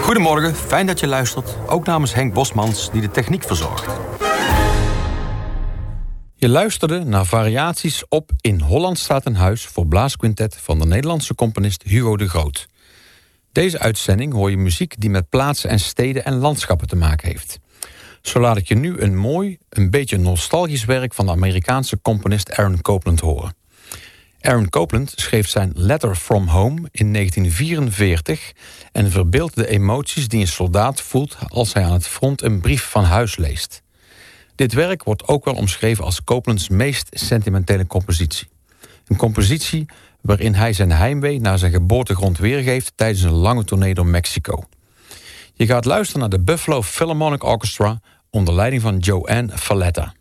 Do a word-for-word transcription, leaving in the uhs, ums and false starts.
Goedemorgen, fijn dat je luistert. Ook namens Henk Bosmans, die de techniek verzorgt. Je luisterde naar variaties op In Holland staat een huis voor blaasquintet van de Nederlandse componist Hugo de Groot. Deze uitzending hoor je muziek die met plaatsen en steden en landschappen te maken heeft. Zo laat ik je nu een mooi, een beetje nostalgisch werk van de Amerikaanse componist Aaron Copland horen. Aaron Copland schreef zijn Letter from Home in negentien vierenveertig... en verbeeldt de emoties die een soldaat voelt als hij aan het front een brief van huis leest. Dit werk wordt ook wel omschreven als Coplands meest sentimentele compositie. Een compositie waarin hij zijn heimwee naar zijn geboortegrond weergeeft tijdens een lange tournee door Mexico. Je gaat luisteren naar de Buffalo Philharmonic Orchestra onder leiding van Joanne Falletta.